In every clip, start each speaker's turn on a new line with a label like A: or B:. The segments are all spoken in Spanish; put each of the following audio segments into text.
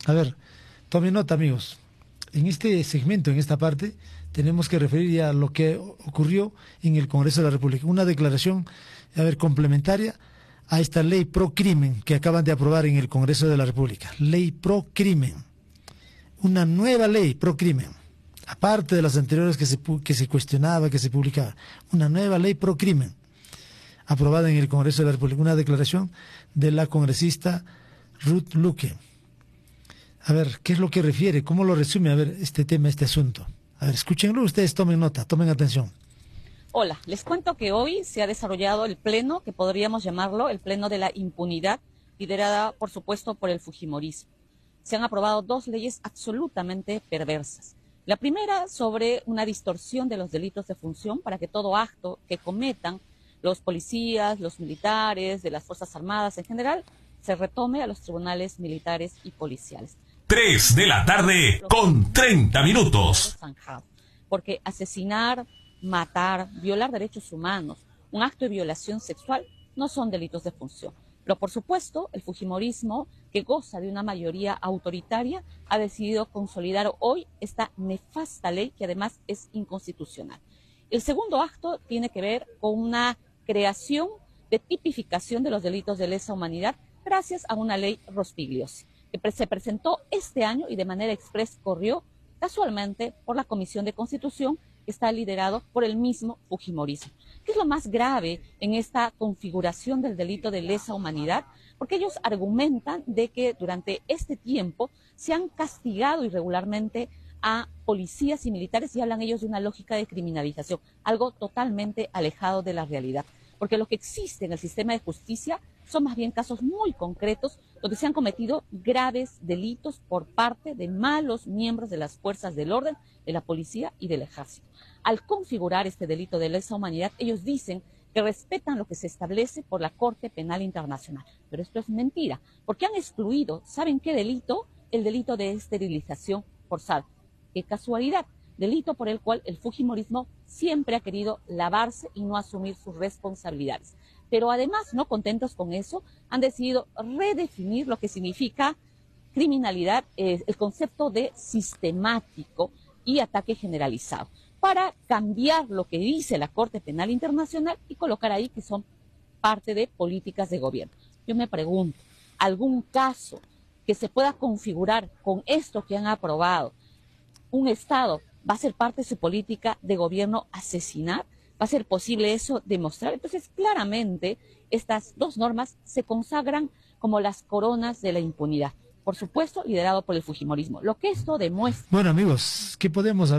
A: A ver, tomen nota, amigos. En este segmento, en esta parte, tenemos que referir ya a lo que ocurrió en el Congreso de la República. Una declaración, a ver, complementaria a esta ley pro crimen que acaban de aprobar en el Congreso de la República. Ley pro crimen. Una nueva ley pro crimen. Aparte de las anteriores que se cuestionaba, que se publicaba. Una nueva ley pro crimen aprobada en el Congreso de la República. Una declaración de la congresista Ruth Luque. A ver, ¿qué es lo que refiere? ¿Cómo lo resume? A ver, este tema, este asunto. A ver, escúchenlo, ustedes tomen nota, tomen atención.
B: Hola, les cuento que hoy se ha desarrollado el pleno, que podríamos llamarlo el pleno de la impunidad, liderada, por supuesto, por el fujimorismo. Se han aprobado dos leyes absolutamente perversas. La primera sobre una distorsión de los delitos de función para que todo acto que cometan los policías, los militares, de las Fuerzas Armadas en general, se retome a los tribunales militares y policiales.
C: 3 de la tarde con 30 minutos.
B: Porque asesinar, matar, violar derechos humanos, un acto de violación sexual no son delitos de función. Pero por supuesto, el fujimorismo, que goza de una mayoría autoritaria, ha decidido consolidar hoy esta nefasta ley que además es inconstitucional. El segundo acto tiene que ver con una creación de tipificación de los delitos de lesa humanidad gracias a una ley Rospigliosi, que se presentó este año y de manera express corrió casualmente por la Comisión de Constitución, que está liderado por el mismo fujimorismo. ¿Qué es lo más grave en esta configuración del delito de lesa humanidad? Porque ellos argumentan de que durante este tiempo se han castigado irregularmente a policías y militares y hablan ellos de una lógica de criminalización, algo totalmente alejado de la realidad. Porque lo que existe en el sistema de justicia son más bien casos muy concretos donde se han cometido graves delitos por parte de malos miembros de las fuerzas del orden, de la policía y del ejército. Al configurar este delito de lesa humanidad, ellos dicen que respetan lo que se establece por la Corte Penal Internacional. Pero esto es mentira, porque han excluido, ¿saben qué delito? El delito de esterilización forzada. ¡Qué casualidad! Delito por el cual el fujimorismo siempre ha querido lavarse y no asumir sus responsabilidades. Pero además, no contentos con eso, han decidido redefinir lo que significa criminalidad, el concepto de sistemático y ataque generalizado, para cambiar lo que dice la Corte Penal Internacional y colocar ahí que son parte de políticas de gobierno. Yo me pregunto, ¿algún caso que se pueda configurar con esto que han aprobado? ¿Un Estado va a ser parte de su política de gobierno asesinar? ¿Va a ser posible eso demostrar? Entonces, claramente, estas dos normas se consagran como las coronas de la impunidad. Por supuesto, liderado por el fujimorismo. Lo que esto demuestra...
A: Bueno, amigos, ¿qué podemos,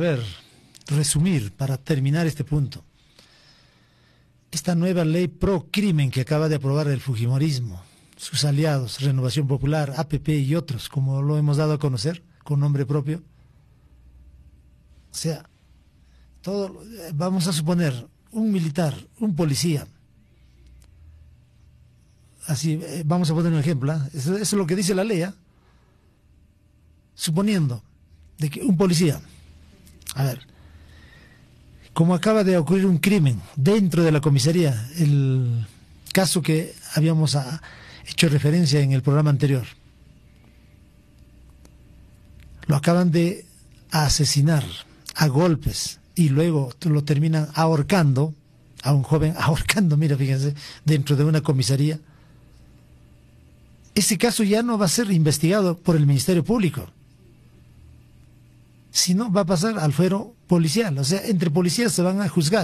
A: resumir para terminar este punto? Esta nueva ley pro crimen que acaba de aprobar el fujimorismo, sus aliados, Renovación Popular, APP y otros, como lo hemos dado a conocer, con nombre propio. O sea, todo, vamos a suponer, un militar, un policía, así, vamos a poner un ejemplo, eso es lo que dice la ley, suponiendo de que un policía, a ver, como acaba de ocurrir un crimen dentro de la comisaría, el caso que habíamos hecho referencia en el programa anterior, lo acaban de asesinar a golpes y luego lo terminan ahorcando a un joven, ahorcando, mira, fíjense, dentro de una comisaría. Ese caso ya no va a ser investigado por el Ministerio Público, sino va a pasar al fuero policial, o sea, entre policías se van a juzgar.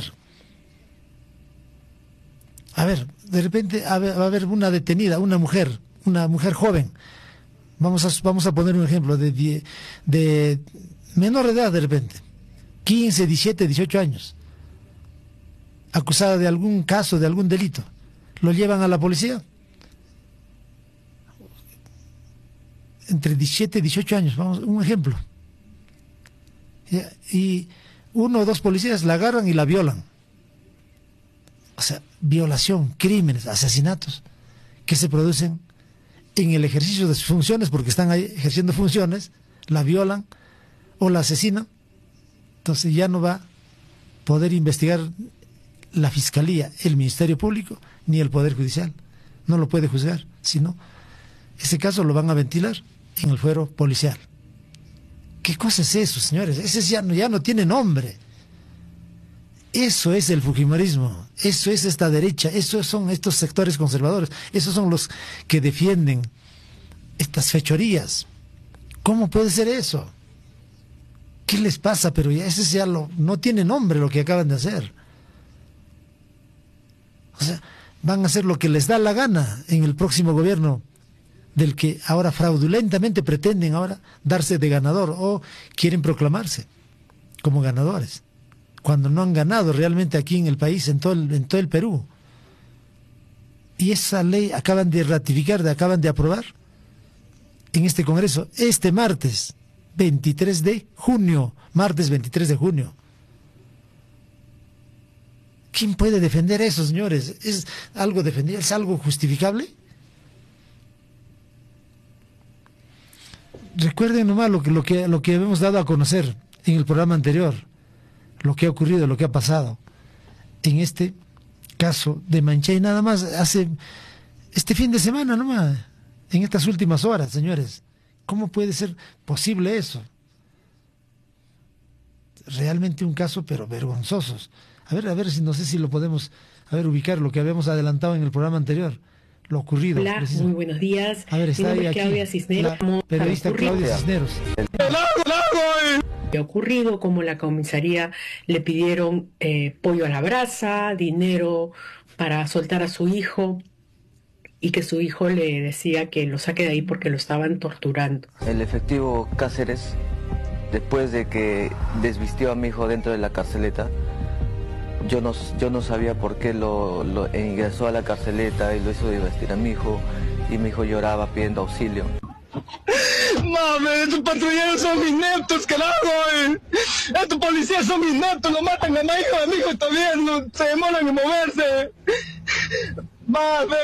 A: A ver, de repente va a haber una detenida, una mujer joven, vamos a poner un ejemplo, de menor edad de repente, 15, 17, 18 años, acusada de algún caso, de algún delito, lo llevan a la policía, entre 17 y 18 años, vamos, un ejemplo, y uno o dos policías la agarran y la violan. O sea, violación, crímenes, asesinatos que se producen en el ejercicio de sus funciones, porque están ahí ejerciendo funciones, la violan o la asesinan. Entonces ya no va a poder investigar la Fiscalía, el Ministerio Público, ni el Poder Judicial. No lo puede juzgar, sino ese caso lo van a ventilar en el fuero policial. ¿Qué cosa es eso, señores? Ese ya no tiene nombre. Eso es el fujimorismo, eso es esta derecha, esos son estos sectores conservadores, esos son los que defienden estas fechorías. ¿Cómo puede ser eso? ¿Qué les pasa? Pero ya ese ya no tiene nombre lo que acaban de hacer. O sea, van a hacer lo que les da la gana en el próximo gobierno, del que ahora fraudulentamente pretenden ahora darse de ganador o quieren proclamarse como ganadores, cuando no han ganado realmente aquí en el país, en todo el Perú. Y esa ley acaban de ratificar, acaban de aprobar en este Congreso, este martes 23 de junio, martes 23 de junio. ¿Quién puede defender eso, señores? ¿Es algo defendible? ¿Es algo justificable? Recuerden nomás lo que hemos dado a conocer en el programa anterior, lo que ha ocurrido, lo que ha pasado en este caso de Manchay, nada más hace este fin de semana nomás, en estas últimas horas, señores. ¿Cómo puede ser posible eso? Realmente un caso, pero vergonzosos. A ver, no sé si lo podemos ubicar, lo que habíamos adelantado en el programa anterior, lo ocurrido.
D: Hola, muy buenos días.
A: A ver, está ahí aquí,
D: Claudia Cisneros,
A: la periodista Claudia Cisneros.
D: ¿Qué ha ocurrido? Como la comisaría le pidieron pollo a la brasa, dinero para soltar a su hijo, y que su hijo le decía que lo saque de ahí porque lo estaban torturando.
E: El efectivo Cáceres, después de que desvistió a mi hijo dentro de la carceleta, yo no sabía por qué lo ingresó a la carceleta y lo hizo desvestir a mi hijo, y mi hijo lloraba pidiendo auxilio.
F: Mame, estos patrulleros son mis netos, carajo. Estos policías son mis netos, lo matan a mi hijo también, no, se demoran en moverse. Mame,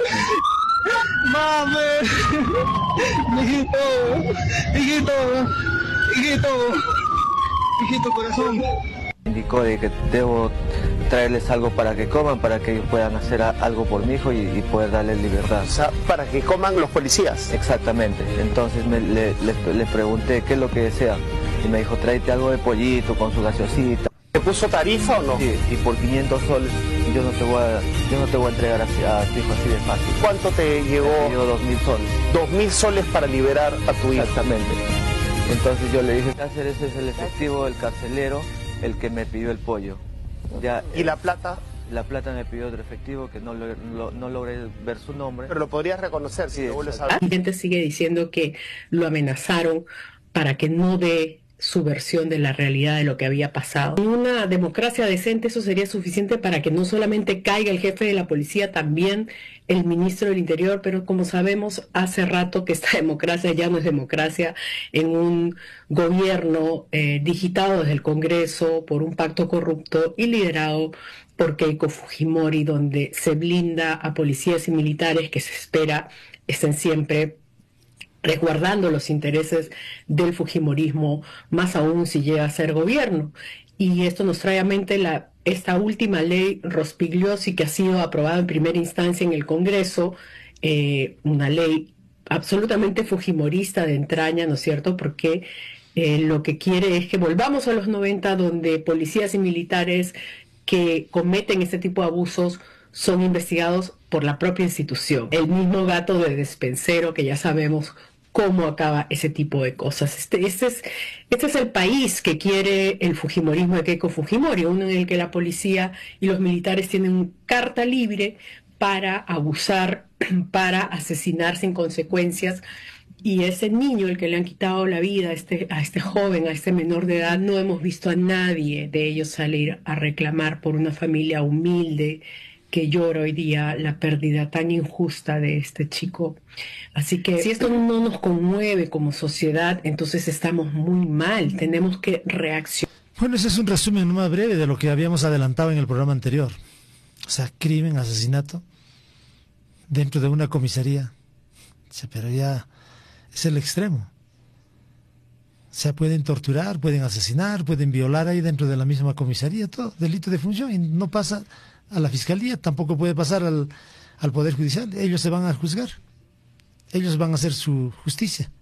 F: hijito corazón.
E: Indicó de que debo traerles algo para que coman, para que ellos puedan hacer algo por mi hijo y poder darles libertad.
G: O sea, para que coman los policías.
E: Exactamente. Entonces le pregunté qué es lo que desea y me dijo, tráete algo de pollito con su gaseosita.
G: ¿Te puso tarifa o no?
E: Sí, y por 500 soles yo no te voy a entregar a tu hijo así de fácil.
G: ¿Cuánto te llegó?
E: Me llegó 2.000 soles.
G: 2.000 soles para liberar a tu hijo.
E: Exactamente. Entonces yo le dije, Cáceres es el efectivo, el carcelero, el que me pidió el pollo. Ya,
G: ¿Y la plata?
E: La plata me pidió otro efectivo que no logré ver su nombre.
G: Pero lo podrías reconocer si
E: Sí,
G: lo vuelves a ver.
D: La gente sigue diciendo que lo amenazaron para que no dé su versión de la realidad de lo que había pasado. En una democracia decente eso sería suficiente para que no solamente caiga el jefe de la policía, también el ministro del Interior, pero como sabemos hace rato que esta democracia ya no es democracia, en un gobierno digitado desde el Congreso por un pacto corrupto y liderado por Keiko Fujimori, donde se blinda a policías y militares que se espera estén siempre resguardando los intereses del fujimorismo, más aún si llega a ser gobierno. Y esto nos trae a mente esta última ley Rospigliosi, que ha sido aprobada en primera instancia en el Congreso, una ley absolutamente fujimorista de entraña, ¿no es cierto?, porque lo que quiere es que volvamos a los 90, donde policías y militares que cometen este tipo de abusos son investigados por la propia institución. El mismo gato de despensero, que ya sabemos cómo acaba ese tipo de cosas. Este es el país que quiere el fujimorismo de Keiko Fujimori, uno en el que la policía y los militares tienen carta libre para abusar, para asesinar sin consecuencias. Y ese niño, el que le han quitado la vida a este joven, a este menor de edad, no hemos visto a nadie de ellos salir a reclamar por una familia humilde que llora hoy día la pérdida tan injusta de este chico. Así que si esto no nos conmueve como sociedad, entonces estamos muy mal, tenemos que reaccionar.
A: Bueno, ese es un resumen más breve de lo que habíamos adelantado en el programa anterior. O sea, crimen, asesinato, dentro de una comisaría. O sea, pero ya es el extremo. O sea, pueden torturar, pueden asesinar, pueden violar ahí dentro de la misma comisaría, todo, delito de función, y no pasa a la fiscalía, tampoco puede pasar al Poder Judicial. Ellos se van a juzgar, ellos van a hacer su justicia.